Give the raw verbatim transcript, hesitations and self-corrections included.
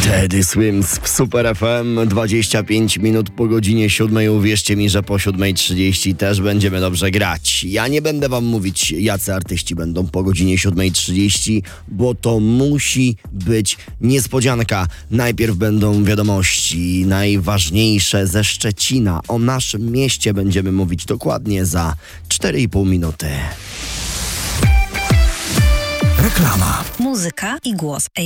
Teddy Swims w Super F M, dwadzieścia pięć minut po godzinie siódmej. Uwierzcie mi, że po siódmej trzydzieści też będziemy dobrze grać. Ja nie będę wam mówić, jacy artyści będą po godzinie siódmej trzydzieści, bo to musi być niespodzianka. Najpierw będą wiadomości najważniejsze ze Szczecina. O naszym mieście będziemy mówić dokładnie za cztery i pół minuty. Reklama. Muzyka i głos